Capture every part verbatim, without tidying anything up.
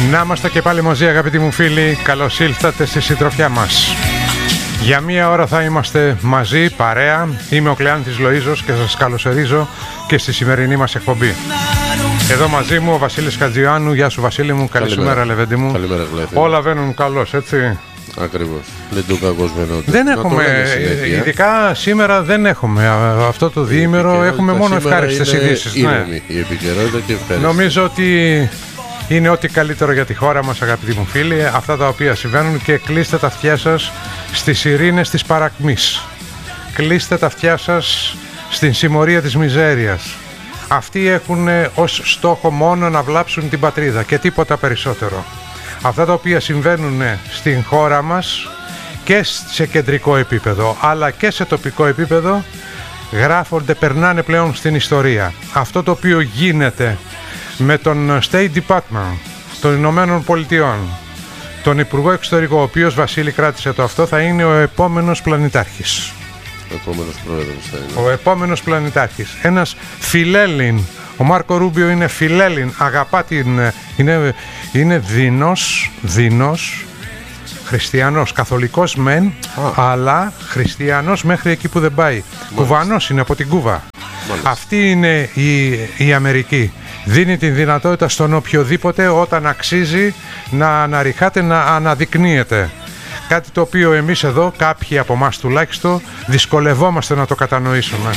Να είμαστε και πάλι μαζί, αγαπητοί μου φίλοι. Καλώς ήλθατε στη συντροφιά μας. Για μία ώρα θα είμαστε μαζί, παρέα. Είμαι ο Κλεάνθης Λοΐζος και σας καλωσορίζω και στη σημερινή μας εκπομπή. Εδώ μαζί μου ο Βασίλης Χατζιωάννου. Γεια σου Βασίλη μου, καλή σου μέρα Λεβέντη μου. Καλημέρα, όλα βαίνουν καλώς, έτσι. Ακριβώς. Δεν το κακός βαίνονται. Δεν έχουμε, ειδικά σήμερα δεν έχουμε αυτό το διήμερο, έχουμε μόνο ευχάριστες ειδήσεις. Ναι. Η επικαιρότητα και ευχάριστη. Νομίζω ότι είναι ό,τι καλύτερο για τη χώρα μας, αγαπητοί μου φίλοι, αυτά τα οποία συμβαίνουν, και κλείστε τα αυτιά σας στις ειρήνες της παρακμής. Κλείστε τα αυτιά σας στην συμμορία της μιζέριας. Αυτοί έχουν ως στόχο μόνο να βλάψουν την πατρίδα και τίποτα περισσότερο. Αυτά τα οποία συμβαίνουν στην χώρα μας και σε κεντρικό επίπεδο αλλά και σε τοπικό επίπεδο γράφονται, περνάνε πλέον στην ιστορία. Αυτό το οποίο γίνεται με τον State Department των Ηνωμένων Πολιτειών, τον Υπουργό Εξωτερικό, ο οποίος, Βασίλη, κράτησε το αυτό, θα είναι ο επόμενος πλανητάρχης. Ο επόμενος πρόεδρος θα είναι. Ο επόμενος πλανητάρχης. Ένας φιλέλλην. Ο Μάρκο Ρούμπιο είναι φιλέλλην. Αγαπά την... Είναι, είναι δεινός, δεινός, χριστιανός. Καθολικός μεν, Α. αλλά χριστιανός μέχρι εκεί που δεν πάει. Μάλιστα. Κουβανός είναι από την Κούβα. Μάλιστα. Αυτή είναι η, η Αμερική. Δίνει την δυνατότητα στον οποιοδήποτε όταν αξίζει να αναρριχάται, να αναδεικνύεται. Κάτι το οποίο εμείς εδώ, κάποιοι από εμάς τουλάχιστον, δυσκολευόμαστε να το κατανοήσουμε.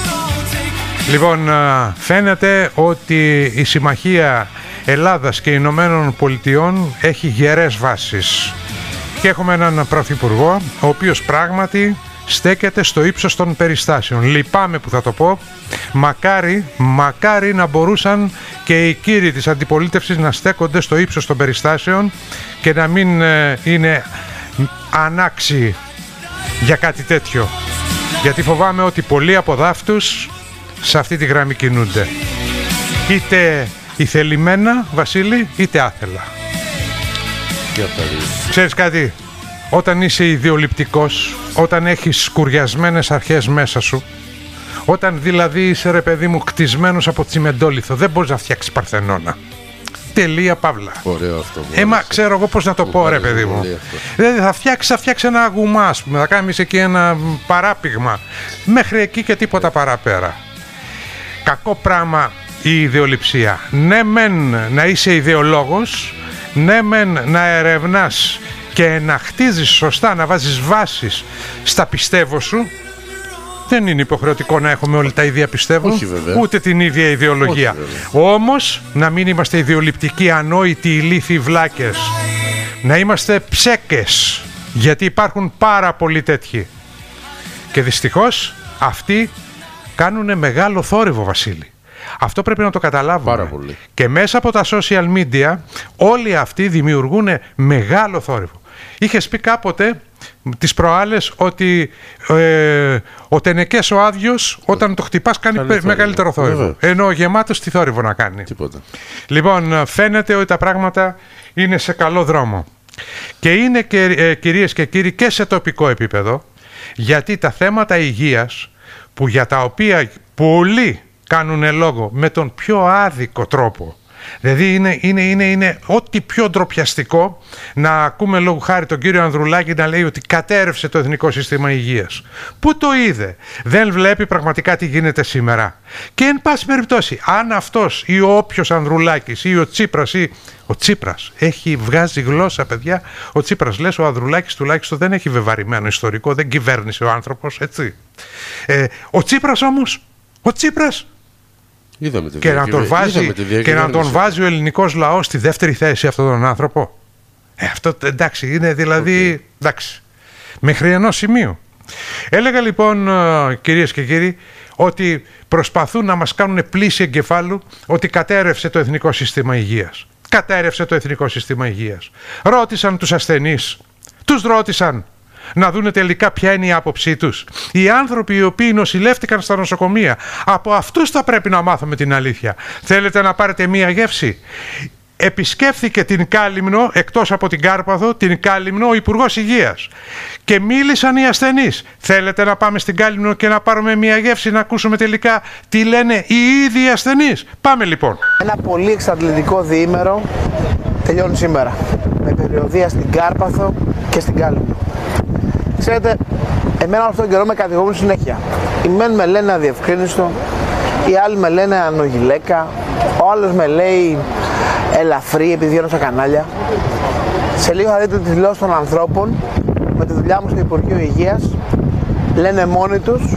Λοιπόν, φαίνεται ότι η Συμμαχία Ελλάδας και Ηνωμένων Πολιτειών έχει γερές βάσεις. Και έχουμε έναν πρωθυπουργό, ο οποίος πράγματι στέκεται στο ύψος των περιστάσεων. Λυπάμαι που θα το πω, μακάρι, μακάρι να μπορούσαν και οι κύριοι της αντιπολίτευσης να στέκονται στο ύψος των περιστάσεων και να μην ε, είναι ανάξιοι για κάτι τέτοιο. Γιατί φοβάμαι ότι πολλοί από δάφτους σε αυτή τη γραμμή κινούνται. Είτε ηθελημένα, Βασίλη, είτε άθελα. Ξέρεις κάτι, όταν είσαι ιδεολειπτικός, όταν έχεις σκουριασμένες αρχές μέσα σου, όταν δηλαδή είσαι, ρε παιδί μου, κτισμένος από τσιμεντόλιθο, δεν μπορείς να φτιάξεις Παρθενώνα. Τελεία, παύλα. Ωραίο αυτό. Ε, μα ξέρω εγώ πώς να το μου πω, ρε παιδί μου. Δηλαδή θα φτιάξεις, θα φτιάξεις ένα αγουμά, ας πούμε, θα κάνεις εκεί ένα παράπηγμα. Μέχρι εκεί και τίποτα παραπέρα. Κακό πράγμα η ιδεολειψία. Ναι μεν να είσαι ιδεολόγος, ναι μεν να ερευνάς και να χτίζεις σωστά, να βάζεις βάσεις στα πιστεύω σου. Δεν είναι υποχρεωτικό να έχουμε όλοι τα ίδια πιστεύω. Όχι, ούτε την ίδια ιδεολογία. Όχι, όμως να μην είμαστε ιδεολειπτικοί, ανόητοι, ηλίθιοι, βλάκες. Να είμαστε ψέκες, γιατί υπάρχουν πάρα πολλοί τέτοιοι. Και δυστυχώς αυτοί κάνουν μεγάλο θόρυβο, Βασίλη. Αυτό πρέπει να το καταλάβουμε. Πάρα πολύ. Και μέσα από τα social media όλοι αυτοί δημιουργούν μεγάλο θόρυβο. Είχες πει κάποτε τις προάλλες ότι ε, ο τενεκές ο άδειος όταν το χτυπάς κάνει θόρυβο. Μεγαλύτερο θόρυβο. Βέβαια. Ενώ ο γεμάτος τι θόρυβο να κάνει. Τίποτα. Λοιπόν, φαίνεται ότι τα πράγματα είναι σε καλό δρόμο. Και είναι, και, ε, κυρίες και κύριοι, και σε τοπικό επίπεδο, γιατί τα θέματα υγείας, που για τα οποία πολλοί κάνουν λόγο με τον πιο άδικο τρόπο, δηλαδή είναι, είναι, είναι, είναι ό,τι πιο ντροπιαστικό να ακούμε λόγου χάρη τον κύριο Ανδρουλάκη να λέει ότι κατέρευσε το Εθνικό Σύστημα Υγείας. Πού το είδε? Δεν βλέπει πραγματικά τι γίνεται σήμερα. Και εν πάση περιπτώσει, αν αυτός ή ο όποιος Ανδρουλάκης ή ο Τσίπρας ή ο Τσίπρας έχει βγάζει γλώσσα, παιδιά, ο Τσίπρας, λες, ο Ανδρουλάκης τουλάχιστον δεν έχει βεβαρημένο ιστορικό, δεν κυβέρνησε ο άνθρωπος, έτσι. Ε, ο Τσίπρας όμως, ο Τσίπρας Είδαμε τη και, να τον, βάζει, και να τον βάζει ο ελληνικός λαός στη δεύτερη θέση αυτόν τον άνθρωπο. Ε, αυτό εντάξει, είναι δηλαδή okay. εντάξει, μέχρι ενός σημείου. Έλεγα λοιπόν, κυρίες και κύριοι, ότι προσπαθούν να μας κάνουν πλήση εγκεφάλου ότι κατέρευσε το Εθνικό Σύστημα Υγείας. Κατέρευσε το Εθνικό Σύστημα Υγείας. Ρώτησαν τους ασθενείς, τους ρώτησαν να δούνε τελικά ποια είναι η άποψή τους. Οι άνθρωποι οι οποίοι νοσηλεύτηκαν στα νοσοκομεία, από αυτούς θα πρέπει να μάθουμε την αλήθεια. Θέλετε να πάρετε μία γεύση? Επισκέφθηκε την Κάλυμνο, εκτός από την Κάρπαθο, την Κάλυμνο ο Υπουργός Υγείας. Και μίλησαν οι ασθενείς. Θέλετε να πάμε στην Κάλυμνο και να πάρουμε μια γεύση, να ακούσουμε τελικά τι λένε οι ίδιοι ασθενείς? Πάμε λοιπόν. Ένα πολύ εξαντλητικό διήμερο τελειώνει σήμερα. Με περιοδεία στην Κάρπαθο και στην Κάλυμνο. Ξέρετε, εμένα αυτόν τον καιρό με κατηγορούν συνέχεια. Οι μεν με λένε αδιευκρίνιστο, οι άλλοι με λένε ανογιλέκα, ο άλλος με λέει ελαφρύ επειδή βγαίνω στα κανάλια. Σε λίγο θα δείτε τη δηλώση των ανθρώπων με τη δουλειά μου στο Υπουργείο Υγείας. Λένε μόνοι τους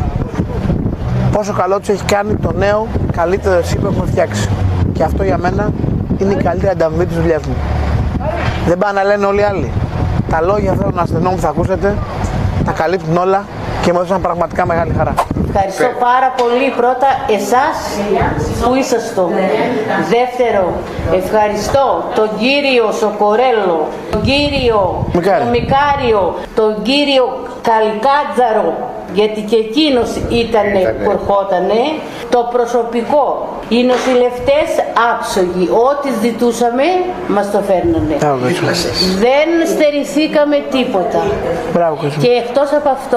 πόσο καλό τους έχει κάνει το νέο καλύτερο εσύ που έχουμε φτιάξει. Και αυτό για μένα είναι η καλύτερη ανταμοιβή της δουλειάς μου. Δεν πάνε να λένε όλοι οι άλλοι. Τα λόγια αυτών των ασθενών που θα ακούσετε τα καλύπτουν όλα και μου έδωσαν πραγματικά μεγάλη χαρά. Ευχαριστώ πάρα πολύ πρώτα εσάς που είσαστε. Δεύτερο, ευχαριστώ τον κύριο Σοκορέλο, τον κύριο Μικάρη. Μικάριο, τον κύριο Καλικάτζαρο, γιατί και εκείνος ήτανε που ερχότανε, το προσωπικό, οι νοσηλευτές άψογοι, ό,τι ζητούσαμε μας το φέρνανε. Δεν στερηθήκαμε τίποτα. Μπράβο, και εκτός από αυτό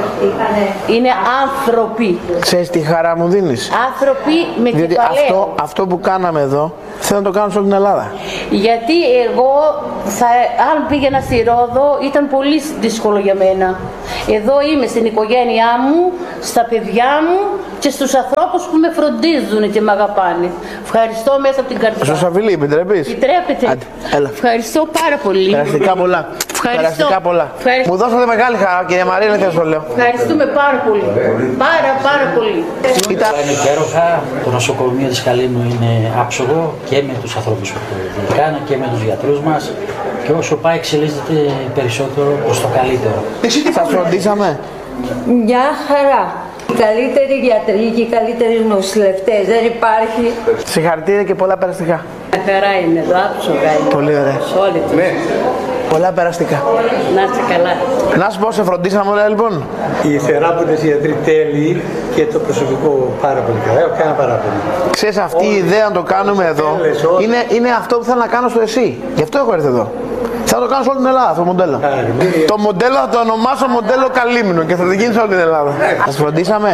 είναι άνθρωποι. Ξέρεις τι χαρά μου δίνεις? Άνθρωποι με Διότι κεφαλαίο. αυτό, αυτό που κάναμε εδώ θέλω να το κάνω σε όλη την Ελλάδα. Γιατί εγώ, θα, αν πήγαινα στη Ρόδο, ήταν πολύ δύσκολο για μένα. Εδώ είμαι στην οικογένειά μου, στα παιδιά μου και στους ανθρώπους που με φροντίζουν και με αγαπάνε. Ευχαριστώ μέσα από την καρδιά. Σου Σαββίλη, επιτρέπεις? Επιτρέπετε. Άντε, έλα. Ευχαριστώ πάρα πολύ. Περαστικά πολλά. Ευχαριστώ. Περαστικά πολλά. Ευχαριστώ. Μου δώσατε μεγάλη χαρά, κυρία Μαρία, δεν θα το λέω. Ευχαριστούμε πάρα πολύ. Πάρα πάρα πολύ. Ήταν... Είναι υπέροχα. Το νοσοκομείο της Καλύμνου είναι άψογο και με τους ανθρώπους που το κάνουν και με τους γιατρούς μας. Και όσο πάει εξελίσσεται περισσότερο προς το καλύτερο. Σας φροντίσαμε? Μια χαρά. Οι καλύτεροι γιατροί και οι καλύτεροι νοσηλευτές. Δεν υπάρχει. Συγχαρητήρια και πολλά περαστικά. Μια χαρά είναι εδώ, άψογα είναι. Πολύ ωραία. Σε όλη τη. Ναι. Πολλά περαστικά. Να είστε καλά. Να σου πω, σε φροντίσαμε όλα λοιπόν. Οι θεράποντες, οι γιατροί τέλειοι και το προσωπικό πάρα πολύ καλά. Έχω κάνει πάρα πολύ. Ξέρεις, αυτή η ιδέα να το κάνουμε εδώ είναι, είναι αυτό που θέλω να κάνω στο ΕΣΥ. Γι' αυτό έχω έρθει εδώ. Θα το κάνω σε όλη την Ελλάδα αυτό το μοντέλο. Άρα, Το μοντέλο θα το ονομάσω μοντέλο Καλύμνου και θα το γίνει σε όλη την Ελλάδα. Σας φροντίσαμε?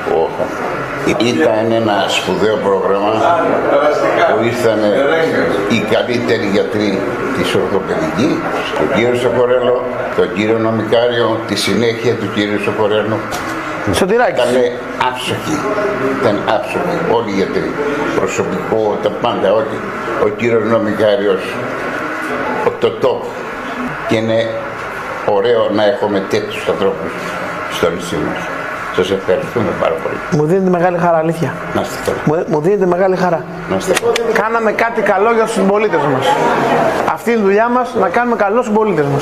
Ήταν ένα σπουδαίο πρόγραμμα που ήρθαν οι καλύτεροι γιατροί της ορθοπαιδικής, τον κύριο Σοκορέλο, τον κύριο Νομικάριο, τη συνέχεια του κύριου Σοκορέλου. Σωτηράκη. Ήταν άψογοι, ήταν άψογοι όλοι οι γιατροί, προσωπικό, τα πάντα, ό,τι. Ο κύριος Νομικάριος, το top. Και είναι ωραίο να έχουμε τέτοιους ανθρώπους στο νησί μας. Σας ευχαριστούμε πάρα πολύ. Μου δίνετε μεγάλη χαρά, αλήθεια. Να είστε καλά. Μου, μου δίνετε μεγάλη χαρά. Να είστε καλά. Κάναμε κάτι καλό για τους συμπολίτες μας. Αυτή είναι η δουλειά μας, να κάνουμε καλό στους συμπολίτες μας.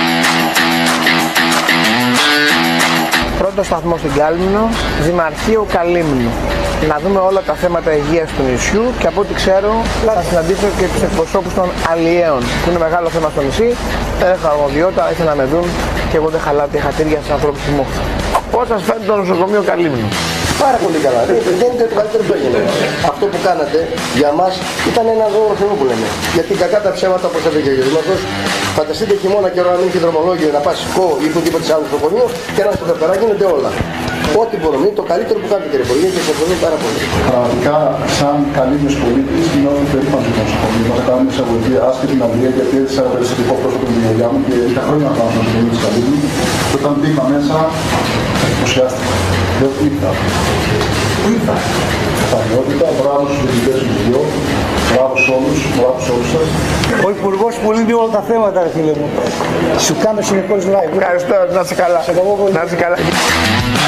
Πρώτο σταθμό στην Κάλυμνο, Δημαρχείο Καλύμνου. Να δούμε όλα τα θέματα υγείας του νησιού και από ό,τι ξέρω θα συναντήσω και τους εκπροσώπους των αλλιέων που είναι μεγάλο θέμα στο νησί. Δεν έχω αρμοδιότητα, ήθελα να με δουν και εγώ δεν χαλάω τη χατήρια στους ανθρώπους του Μόχθου. Πώς σας φαίνεται το νοσοκομείο Καλύμνου? Πάρα πολύ καλά. Δεν είναι το καλύτερο που έγινε. Αυτό που κάνατε για μας ήταν ένα δώρο Θεού που λέμε. Γιατί κακά τα ψέματα, όπως έλεγε ο Γερουσιαστός, φανταστείτε χειμώνα καιρό να μην έχει δρομολόγιο, να πας σκό ή οτιδήποτε σε άλλο νοσοκομείο και να στο πέρα γίνονται όλα. Ό,τι μπορούμε, είναι το καλύτερο που κάνετε κύριε Υπουργέ και σας ευχαριστώ πάρα πολύ. Πραγματικά, σαν καλύμνος πολίτης, νιώθω περήφανο του νοσοκομείου. Μας κάνουμε εισαγωγή άσχετη την Αγγλία γιατί έζησα περιστατικό πρόσωπο την γιαγιά μου και είχα χρόνια να κάνω στο νοσοκομείο της Καλύμνου. Και όταν μπήκα μέσα, εντυπωσιάστηκα. Δεν ήρθα. Πού ήρθα. Σταθερότητα, μπράβο στους διευθυντές του Υπουργείου, μπράβο σε όλους, μπράβο σε όλους σας. ο Υπουργός που λύνει όλα τα θέματα, ρε φίλε μου. Σου κάνω συνεχώς live. Ευχαριστώ, να είσαι καλά. Σε αγαπώ πολύ. Να είσαι καλά.